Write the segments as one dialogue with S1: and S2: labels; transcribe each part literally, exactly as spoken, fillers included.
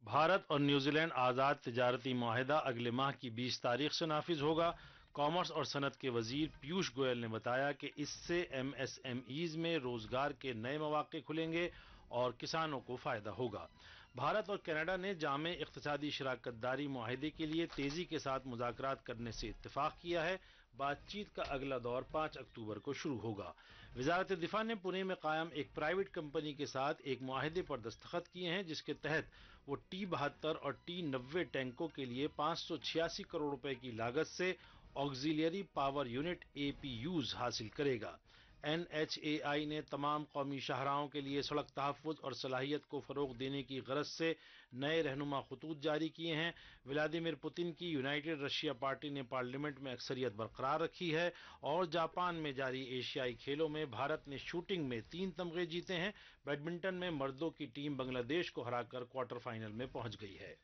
S1: بھارت اور New Zealand آزاد تجارتی معاہدہ اگلے ماہ کی بیس تاریخ سے نافذ ہوگا۔ کامرس اور صنعت کے وزیر پیوش گوئل نے بتایا کہ اس سے ایم ایس ایم ایز میں روزگار کے نئے مواقع کھلیں گے اور کسانوں کو فائدہ ہوگا۔ بھارت اور کینیڈا نے جامع اقتصادی شراکت داری معاہدے کے لیے تیزی کے ساتھ مذاکرات کرنے سے اتفاق کیا ہے۔ بات چیت کا اگلا دور پانچ اکتوبر کو شروع ہوگا۔ وزارت دفاع نے پونے میں قائم ایک پرائیویٹ کمپنی کے ساتھ ایک معاہدے پر دستخط کیے ہیں جس کے تحت وہ ٹی بہتر اور ٹی نوے ٹینکوں کے لیے پانچ سو چھیاسی کروڑ روپے کی لاگت سے آگزیلری پاور یونٹ اے پی یوز حاصل کرے گا۔ این ایچ اے آئی نے تمام قومی شاہراہوں کے لیے سڑک تحفظ اور صلاحیت کو فروغ دینے کی غرض سے نئے رہنما خطوط جاری کیے ہیں۔ ولادیمیر پوتن کی یونائیٹڈ رشیا پارٹی نے پارلیمنٹ میں اکثریت برقرار رکھی ہے اور جاپان میں جاری ایشیائی کھیلوں میں بھارت نے شوٹنگ میں تین تمغے جیتے ہیں۔ بیڈمنٹن میں مردوں کی ٹیم بنگلہ دیش کو ہرا کر کوارٹر فائنل میں پہنچ گئی ہے۔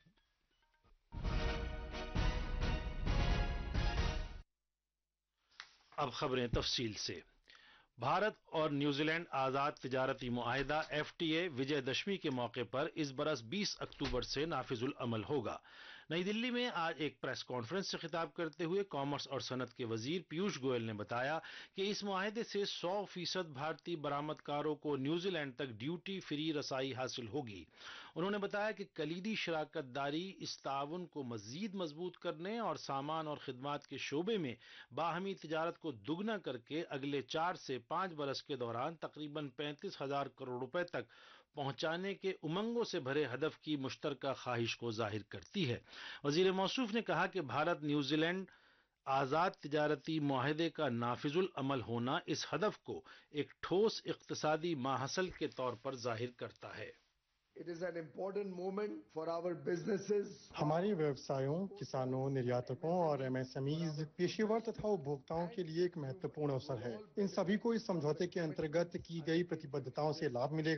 S1: اب خبریں تفصیل سے۔ بھارت اور نیوزی لینڈ آزاد تجارتی معاہدہ ایف ٹی اے وجے دشمی کے موقع پر اس برس بیس اکتوبر سے نافذ العمل ہوگا۔ نئی دلی میں آج ایک پریس کانفرنس سے خطاب کرتے ہوئے کامرس اور صنعت کے وزیر پیوش گوئل نے بتایا کہ اس معاہدے سے سو فیصد بھارتی برآمد کاروں کو نیوزی لینڈ تک ڈیوٹی فری رسائی حاصل ہوگی۔ انہوں نے بتایا کہ کلیدی شراکت داری اس تعاون کو مزید مضبوط کرنے اور سامان اور خدمات کے شعبے میں باہمی تجارت کو دگنا کر کے اگلے چار سے پانچ برس کے دوران تقریباً پینتیس ہزار کروڑ روپے تک پہنچانے کے امنگوں سے بھرے ہدف کی مشترکہ خواہش کو ظاہر کرتی ہے۔ وزیر موصوف نے کہا کہ بھارت نیوزی لینڈ آزاد تجارتی معاہدے کا نافذ العمل ہونا اس ہدف کو ایک ٹھوس اقتصادی ماحصل کے طور پر ظاہر کرتا ہے۔
S2: It is an important moment for our businesses.
S3: ہمارے ویوسایوں، کسانوں، نریاتکوں اور ایم ایس ایم ایز پیشے ور تथा उपभोक्ताओं کے لیے ایک مہتوپورن اوسر ہے۔ ان سبھی کو اس سمجھوتے کے انترگت کی گئی پرتیبدھتاؤں سے لابھ ملے گا۔